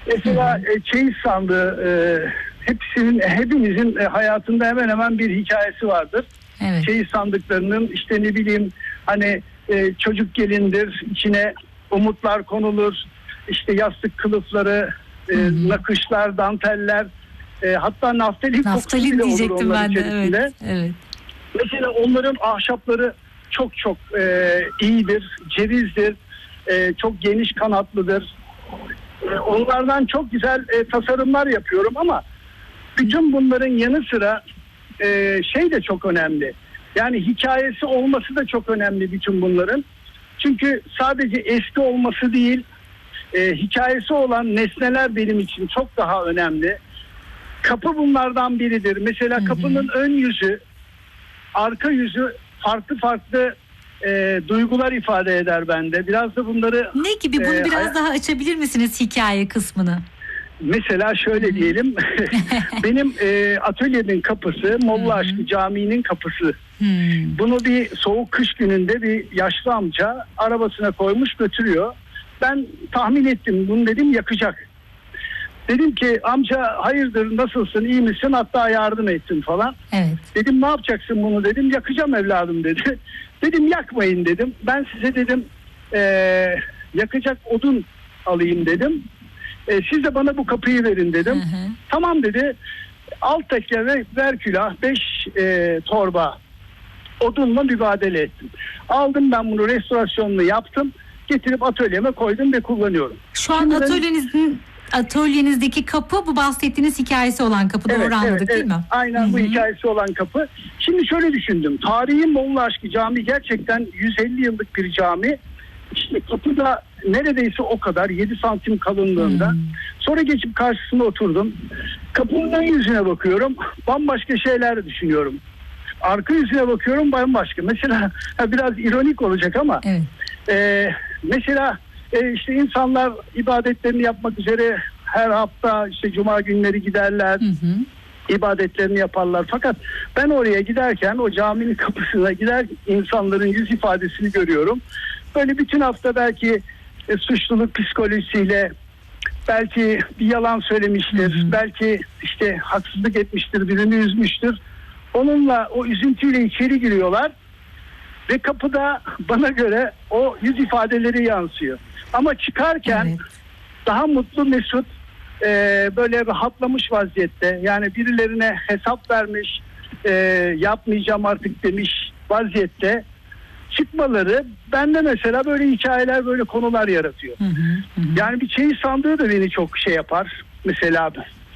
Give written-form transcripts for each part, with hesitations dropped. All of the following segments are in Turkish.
Mesela çeyiz sandığı hepimizin hayatında hemen hemen bir hikayesi vardır. Evet. Çeyiz sandıklarının işte ne bileyim hani çocuk gelindir, içine umutlar konulur, işte yastık kılıfları, nakışlar, danteller, hatta naftalin kokusu bile olur diyecektim onların ben de. içerisinde. Evet. Mesela onların ahşapları çok çok iyidir, cevizdir, çok geniş kanatlıdır. Onlardan çok güzel tasarımlar yapıyorum ama bütün bunların yanı sıra şey de çok önemli. Yani hikayesi olması da çok önemli bütün bunların. Çünkü sadece eski olması değil, hikayesi olan nesneler benim için çok daha önemli. Kapı bunlardan biridir. Mesela kapının ön yüzü, arka yüzü farklı farklı duygular ifade eder bende. Biraz da bunları... Ne gibi? Bunu biraz daha açabilir misiniz hikaye kısmını? Mesela şöyle diyelim. Benim atölyemin kapısı Molla Aşkı Camii'nin kapısı. Bunu bir soğuk kış gününde bir yaşlı amca arabasına koymuş götürüyor. Ben tahmin ettim. Bunu dedim yakacak. Dedim ki amca hayırdır, nasılsın, iyi misin, hatta yardım ettim falan. Evet. Dedim ne yapacaksın bunu, dedim yakacağım evladım dedi. Dedim yakmayın dedim. Ben size dedim yakacak odun alayım dedim. Siz de bana bu kapıyı verin dedim. Tamam dedi. Alt tekke ve ver külah 5 torba odunla mübadele ettim. Aldım ben bunu, restorasyonunu yaptım. Getirip atölyeme koydum ve kullanıyorum. Şu an atölyenizdeki kapı bu bahsettiğiniz hikayesi olan kapı. Evet, doğru anladık değil mi? Aynen bu hikayesi olan kapı. Şimdi şöyle düşündüm. Tarihi Molla Aşkı Camii gerçekten 150 yıllık bir cami. İşte kapı da neredeyse o kadar 7 santim kalınlığında. Sonra geçip karşısına oturdum. Kapının ön yüzüne bakıyorum. Bambaşka şeyler düşünüyorum. Arka yüzüne bakıyorum, bambaşka. Mesela biraz ironik olacak ama mesela işte insanlar ibadetlerini yapmak üzere her hafta işte cuma günleri giderler. İbadetlerini yaparlar. Fakat ben oraya giderken, o caminin kapısına gider, insanların yüz ifadesini görüyorum. Böyle bütün hafta belki suçluluk psikolojisiyle, belki bir yalan söylemiştir, belki işte haksızlık etmiştir, birini üzmüştür. Onunla, o üzüntüyle içeri giriyorlar ve kapıda bana göre o yüz ifadeleri yansıyor. Ama çıkarken daha mutlu, mesut, böyle rahatlamış vaziyette, yani birilerine hesap vermiş, yapmayacağım artık demiş vaziyette çıkmaları bende mesela böyle hikayeler, böyle konular yaratıyor. Yani bir çeyiz sandığı da beni çok şey yapar mesela,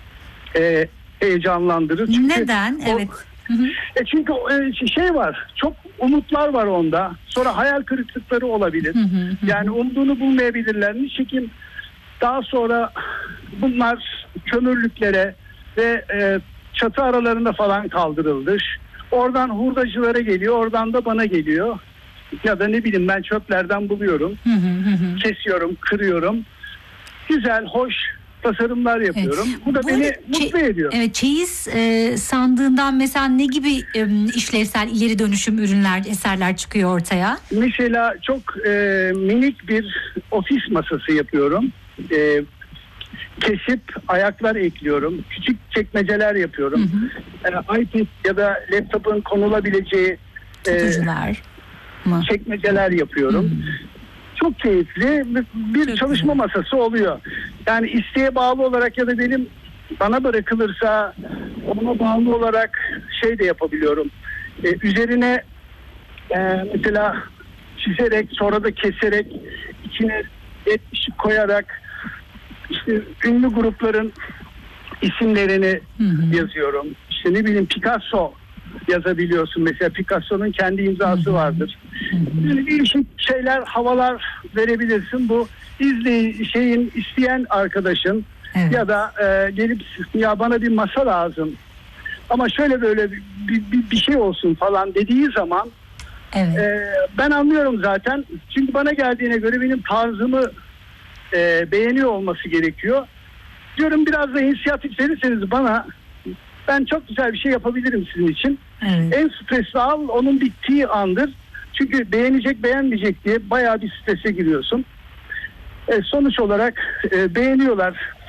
heyecanlandırır. Çünkü neden? Evet. Çünkü şey var, çok umutlar var onda. Sonra hayal kırıklıkları olabilir. Yani umduğunu bulmayabilirler. Nitekim daha sonra bunlar kömürlüklere ve çatı aralarında falan kaldırıldı. Oradan hurdacılara geliyor, oradan da bana geliyor. Ya da ne bileyim, ben çöplerden buluyorum. Kesiyorum, kırıyorum. Güzel, hoş tasarımlar yapıyorum. Bu da beni mutlu ediyor. Evet, çeyiz sandığından mesela ne gibi işlevsel ileri dönüşüm ürünler, eserler çıkıyor ortaya? Mesela çok minik bir ofis masası yapıyorum. Kesip ayaklar ekliyorum. Küçük çekmeceler yapıyorum. iPad ya da laptopun konulabileceği tutucular çekmeceler yapıyorum. Çok keyifli bir çok çalışma masası oluyor. Yani isteğe bağlı olarak ya da bana bırakılırsa ona bağlı olarak şey de yapabiliyorum. Üzerine mesela çizerek, sonra da keserek, içine et ışık koyarak işte ünlü grupların isimlerini yazıyorum. İşte ne bileyim, Picasso yazabiliyorsun. Mesela Picasso'nun kendi imzası vardır. Böyle değişik şeyler, havalar verebilirsin. Bu isteyen arkadaşın ya da gelip ya bana bir masa lazım ama şöyle böyle bir şey olsun falan dediği zaman ben anlıyorum zaten. Çünkü bana geldiğine göre benim tarzımı beğeniyor olması gerekiyor. Diyorum biraz da inisiyatif verirseniz bana, ben çok güzel bir şey yapabilirim sizin için. En stresli an onun bittiği andır. Çünkü beğenecek beğenmeyecek diye bayağı bir strese giriyorsun. Sonuç olarak beğeniyorlar.